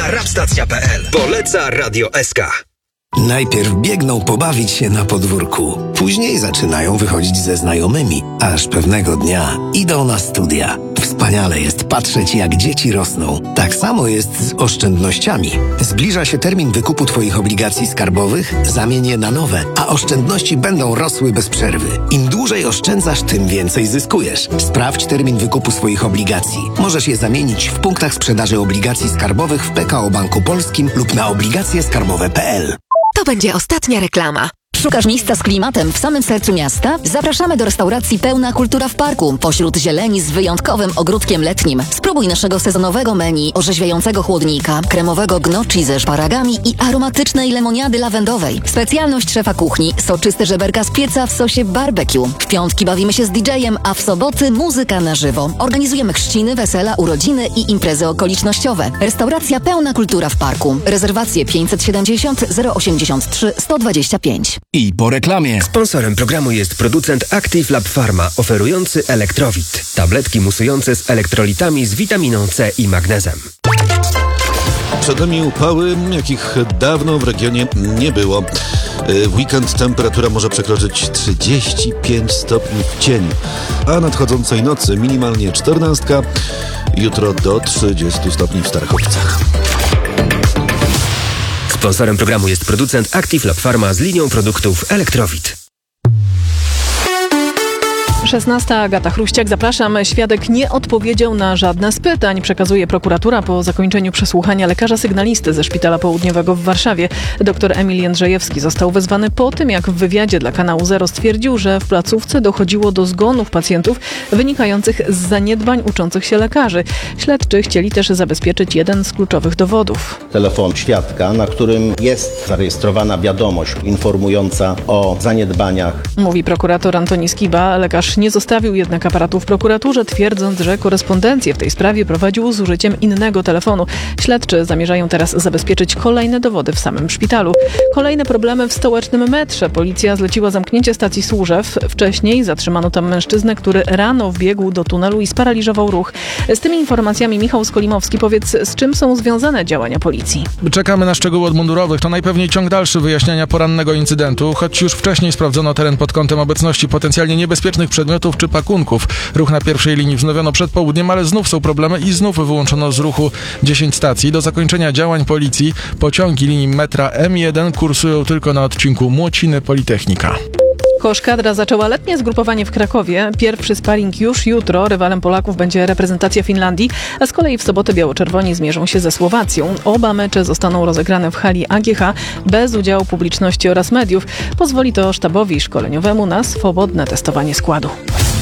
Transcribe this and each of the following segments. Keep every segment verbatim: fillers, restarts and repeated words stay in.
rapstacja kropka p l. Poleca Radio S K. Najpierw biegną pobawić się na podwórku. Później zaczynają wychodzić ze znajomymi, aż pewnego dnia idą na studia. Wspaniale jest patrzeć, jak dzieci rosną. Tak samo jest z oszczędnościami. Zbliża się termin wykupu Twoich obligacji skarbowych, zamień je na nowe, a oszczędności będą rosły bez przerwy. Im dłużej oszczędzasz, tym więcej zyskujesz. Sprawdź termin wykupu swoich obligacji. Możesz je zamienić w punktach sprzedaży obligacji skarbowych w P K O Banku Polskim lub na obligacje skarbowe kropka p l. To będzie ostatnia reklama. Szukasz miejsca z klimatem w samym sercu miasta? Zapraszamy do restauracji Pełna Kultura w Parku, pośród zieleni z wyjątkowym ogródkiem letnim. Spróbuj naszego sezonowego menu, orzeźwiającego chłodnika, kremowego gnocchi ze szparagami i aromatycznej lemoniady lawendowej. Specjalność szefa kuchni, soczyste żeberka z pieca w sosie barbecue. W piątki bawimy się z didżejem, a w soboty muzyka na żywo. Organizujemy chrzciny, wesela, urodziny i imprezy okolicznościowe. Restauracja Pełna Kultura w Parku. Rezerwacje pięćset siedemdziesiąt zero osiemdziesiąt trzy sto dwadzieścia pięć. I po reklamie. Sponsorem programu jest producent Active Lab Pharma, oferujący Elektrowit. Tabletki musujące z elektrolitami z witaminą C i magnezem. Przed nami upały, jakich dawno w regionie nie było. W weekend temperatura może przekroczyć trzydzieści pięć stopni w cieniu, a nadchodzącej nocy minimalnie czternastka, jutro do trzydziestu stopni w Starachowicach. Sponsorem programu jest producent Active Lab Pharma z linią produktów Elektrowit. szesnasta. Agata Chruściak, zapraszam. Świadek nie odpowiedział na żadne z pytań. Przekazuje prokuratura po zakończeniu przesłuchania lekarza sygnalisty ze Szpitala Południowego w Warszawie. Doktor Emil Jędrzejewski został wezwany po tym, jak w wywiadzie dla kanału Zero stwierdził, że w placówce dochodziło do zgonów pacjentów wynikających z zaniedbań uczących się lekarzy. Śledczy chcieli też zabezpieczyć jeden z kluczowych dowodów. Telefon świadka, na którym jest zarejestrowana wiadomość informująca o zaniedbaniach. Mówi prokurator Antoni Skiba. Lekarz nie zostawił jednak aparatu w prokuraturze, twierdząc, że korespondencję w tej sprawie prowadził z użyciem innego telefonu. Śledczy zamierzają teraz zabezpieczyć kolejne dowody w samym szpitalu. Kolejne problemy w stołecznym metrze. Policja zleciła zamknięcie stacji Służew. Wcześniej zatrzymano tam mężczyznę, który rano wbiegł do tunelu i sparaliżował ruch. Z tymi informacjami Michał Skolimowski, powiedz, z czym są związane działania policji? Czekamy na szczegóły od mundurowych. To najpewniej ciąg dalszy wyjaśniania porannego incydentu, choć już wcześniej sprawdzono teren pod kątem obecności potencjalnie niebezpiecznych przedmiotów czy pakunków. Ruch na pierwszej linii wznowiono przed południem, ale znów są problemy i znów wyłączono z ruchu dziesięć stacji. Do zakończenia działań policji pociągi linii metra M jeden kursują tylko na odcinku Młociny-Politechnika. Koszkadra zaczęła letnie zgrupowanie w Krakowie. Pierwszy sparring już jutro. Rywalem Polaków będzie reprezentacja Finlandii, a z kolei w sobotę biało-czerwoni zmierzą się ze Słowacją. Oba mecze zostaną rozegrane w hali A G H bez udziału publiczności oraz mediów. Pozwoli to sztabowi szkoleniowemu na swobodne testowanie składu.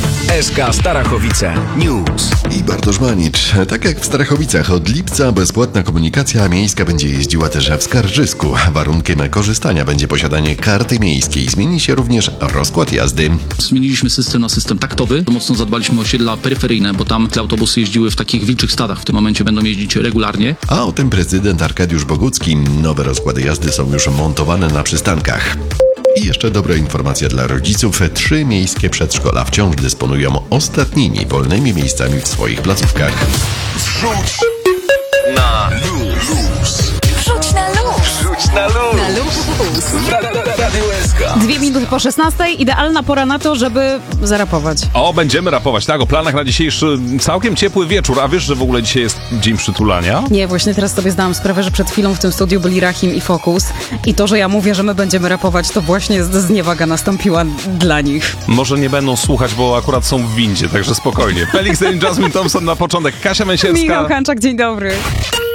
S K Starachowice News. I Bartosz Manicz. Tak jak w Starachowicach, od lipca bezpłatna komunikacja miejska będzie jeździła też w Skarżysku. Warunkiem korzystania będzie posiadanie karty miejskiej. Zmieni się również rozkład jazdy. Zmieniliśmy system na system taktowy. Mocno zadbaliśmy o osiedla peryferyjne, bo tam te autobusy jeździły w takich wilczych stadach. W tym momencie będą jeździć regularnie. A o tym prezydent Arkadiusz Bogucki. Nowe rozkłady jazdy są już montowane na przystankach. I jeszcze dobra informacja dla rodziców. Trzy miejskie przedszkola wciąż dysponują ostatnimi wolnymi miejscami w swoich placówkach. Wrzuć na luz. Wrzuć na luz. Wrzuć na luz. Na luz. Radio S K. Dwie minuty po szesnastej. Idealna pora na to, żeby zarapować. O, będziemy rapować, tak, o planach na dzisiejszy całkiem ciepły wieczór. A wiesz, że w ogóle dzisiaj jest dzień przytulania? Nie, właśnie teraz sobie zdałam sprawę, że przed chwilą w tym studiu byli Rahim i Focus. I to, że ja mówię, że my będziemy rapować, to właśnie zniewaga nastąpiła dla nich. Może nie będą słuchać, bo akurat są w windzie, także spokojnie. Felix i Jasmine Thompson na początek. Kasia Męsierska. Michał Hanczak, dzień dobry.